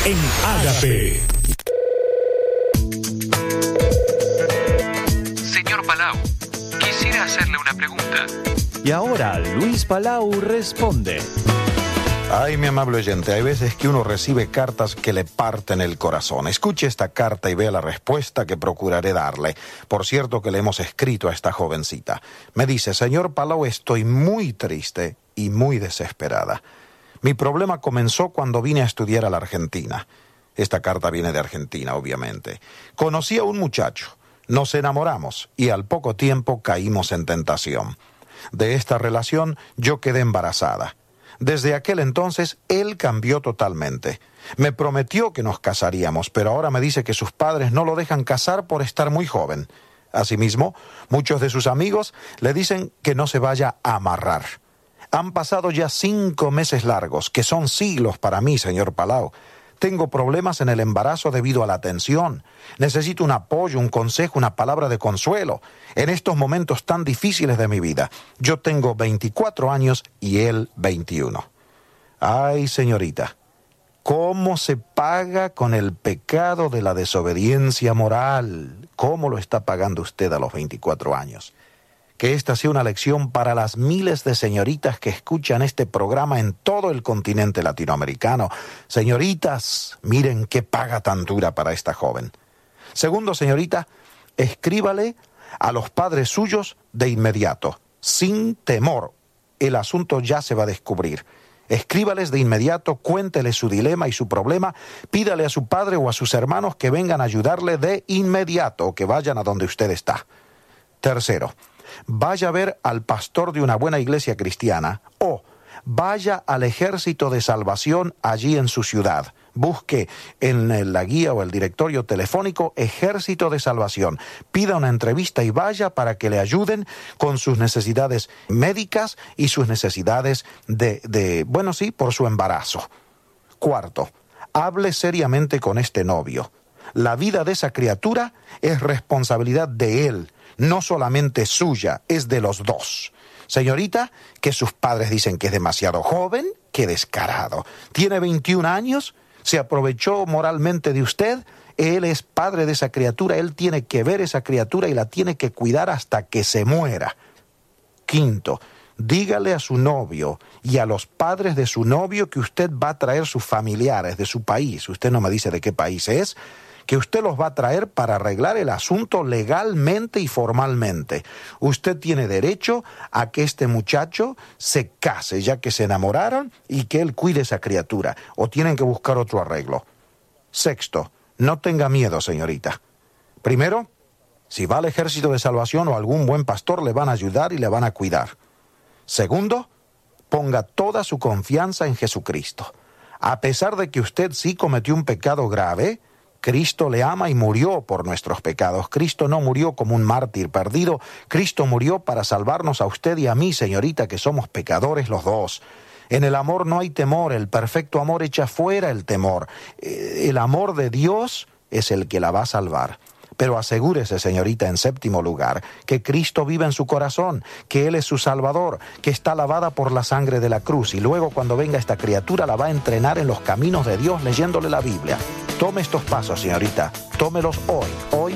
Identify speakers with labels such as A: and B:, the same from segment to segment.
A: en Ágape.
B: Señor Palau, quisiera hacerle una pregunta.
C: Y ahora Luis Palau responde.
D: Ay, mi amable oyente, hay veces que uno recibe cartas que le parten el corazón. Escuche esta carta y vea la respuesta que procuraré darle. Por cierto que le hemos escrito a esta jovencita. Me dice: señor Palau, estoy muy triste y muy desesperada. Mi problema comenzó cuando vine a estudiar a la Argentina. Esta carta viene de Argentina, obviamente. Conocí a un muchacho, nos enamoramos y al poco tiempo caímos en tentación. De esta relación yo quedé embarazada. Desde aquel entonces, él cambió totalmente. Me prometió que nos casaríamos, pero ahora me dice que sus padres no lo dejan casar por estar muy joven. Asimismo, muchos de sus amigos le dicen que no se vaya a amarrar. Han pasado ya 5 meses largos, que son siglos para mí, señor Palau. Tengo problemas en el embarazo debido a la tensión. Necesito un apoyo, un consejo, una palabra de consuelo en estos momentos tan difíciles de mi vida. Yo tengo 24 años y él 21. Ay, señorita, ¿cómo se paga con el pecado de la desobediencia moral? ¿Cómo lo está pagando usted a los 24 años? Que esta sea una lección para las miles de señoritas que escuchan este programa en todo el continente latinoamericano. Señoritas, miren qué paga tan dura para esta joven. Segundo, señorita, escríbale a los padres suyos de inmediato, sin temor. El asunto ya se va a descubrir. Escríbales de inmediato, cuéntele su dilema y su problema, pídale a su padre o a sus hermanos que vengan a ayudarle de inmediato o que vayan a donde usted está. Tercero, vaya a ver al pastor de una buena iglesia cristiana o vaya al Ejército de Salvación allí en su ciudad. Busque en la guía o el directorio telefónico Ejército de Salvación. Pida una entrevista y vaya para que le ayuden con sus necesidades médicas y sus necesidades por su embarazo. Cuarto, hable seriamente con este novio. La vida de esa criatura es responsabilidad de él. No solamente suya, es de los dos. Señorita, que sus padres dicen que es demasiado joven, qué descarado. Tiene 21 años, se aprovechó moralmente de usted, él es padre de esa criatura, él tiene que ver esa criatura y la tiene que cuidar hasta que se muera. Quinto, dígale a su novio y a los padres de su novio que usted va a traer sus familiares de su país, usted no me dice de qué país es, que usted los va a traer para arreglar el asunto legalmente y formalmente. Usted tiene derecho a que este muchacho se case, ya que se enamoraron, y que él cuide esa criatura, o tienen que buscar otro arreglo. Sexto, no tenga miedo, señorita. Primero, si va al Ejército de Salvación o algún buen pastor, le van a ayudar y le van a cuidar. Segundo, ponga toda su confianza en Jesucristo. A pesar de que usted sí cometió un pecado grave, Cristo le ama y murió por nuestros pecados. Cristo no murió como un mártir perdido. Cristo murió para salvarnos a usted y a mí, señorita, que somos pecadores los dos. En el amor no hay temor. El perfecto amor echa fuera el temor. El amor de Dios es el que la va a salvar. Pero asegúrese, señorita, en séptimo lugar, que Cristo vive en su corazón, que Él es su Salvador, que está lavada por la sangre de la cruz, y luego cuando venga esta criatura la va a entrenar en los caminos de Dios leyéndole la Biblia. Tome estos pasos, señorita, tómelos hoy.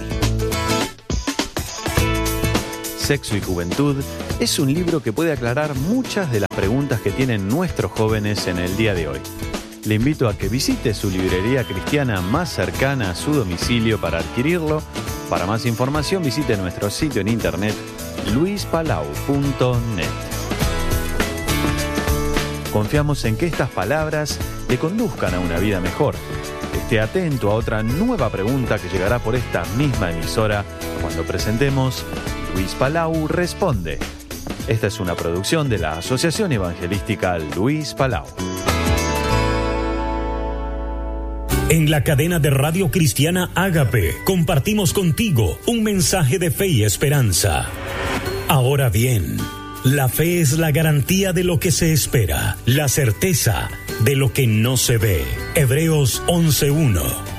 C: Sexo y Juventud es un libro que puede aclarar muchas de las preguntas que tienen nuestros jóvenes en el día de hoy. Le invito a que visite su librería cristiana más cercana a su domicilio para adquirirlo. Para más información visite nuestro sitio en internet luispalau.net. Confiamos en que estas palabras le conduzcan a una vida mejor. Esté atento a otra nueva pregunta que llegará por esta misma emisora cuando presentemos Luis Palau Responde. Esta es una producción de la Asociación Evangelística Luis Palau.
A: En la cadena de radio cristiana Ágape, compartimos contigo un mensaje de fe y esperanza. Ahora bien, la fe es la garantía de lo que se espera, la certeza de lo que no se ve. Hebreos 11:1.